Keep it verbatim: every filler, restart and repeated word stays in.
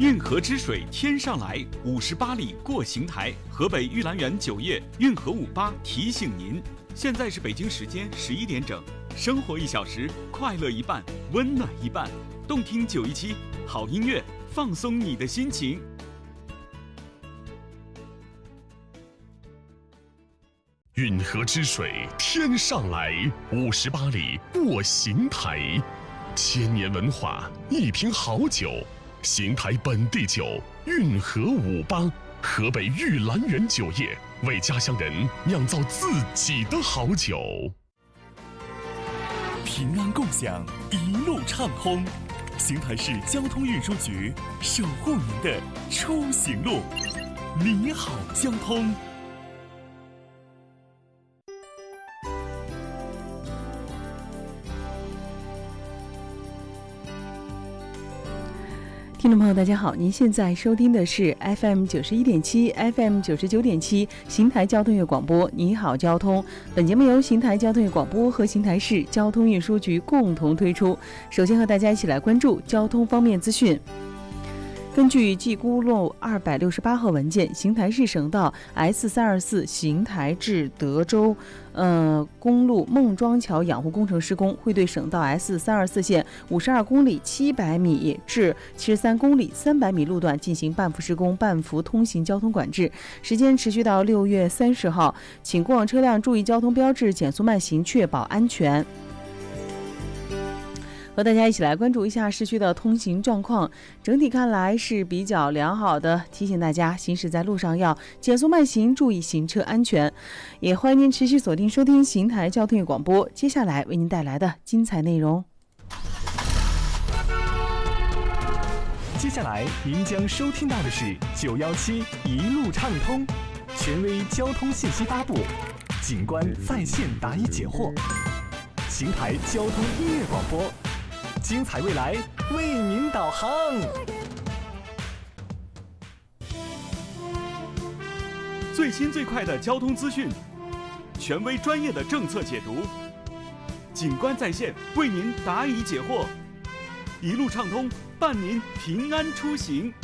运河之水天上来，五十八里过邢台。河北玉兰园酒业运河五八提醒您，现在是北京时间十一点整，生活一小时，快乐一半，温暖一半。动听九一七，好音乐，放松你的心情。 运河之水天上来，五十八里过邢台。千年文化，一瓶好酒。邢台本地酒，运河五八，河北玉兰园酒业为家乡人酿造自己的好酒。 平安共享，一路畅通。邢台市交通运输局守护您的出行路。你好，交通。 听众朋友大家好，您现在收听的是 F M 九十一点七 F M 九十九点七邢台交通乐广播。你好交通，本节目由邢台交通乐广播和邢台市交通运输局共同推出。首先和大家一起来关注交通方面资讯。根据济沽路二百六十八号文件，邢台市省道 S 三二四邢台至德州呃公路孟庄桥养护工程施工，会对省道 S 三二四线五十二公里七百米至七十三公里三百米路段进行半幅施工、半幅通行交通管制，时间持续到六月三十号。请过往车辆注意交通标志，减速慢行，确保安全。和大家一起来关注一下市区的通行状况，整体看来是比较良好的，提醒大家行驶在路上要减速慢行，注意行车安全。也欢迎您持续锁定收听邢台交通乐广播，接下来为您带来的精彩内容。 接下来您将收听到的是九一七一路畅通，权威交通信息发布，警官在线答疑解惑，邢台交通音乐广播，精彩未来为您导航。 最新最快的交通资讯，权威专业的政策解读，警官在线为您答疑解惑，一路畅通，伴您平安出行。